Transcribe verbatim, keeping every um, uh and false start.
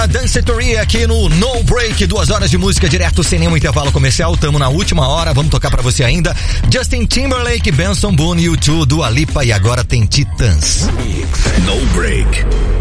Danceteria aqui no No Break, duas horas de música direto sem nenhum intervalo comercial. Tamo na última hora, vamos tocar pra você ainda. Justin Timberlake, Benson Boone, U dois, Dua Lipa e agora tem Titãs. No Break.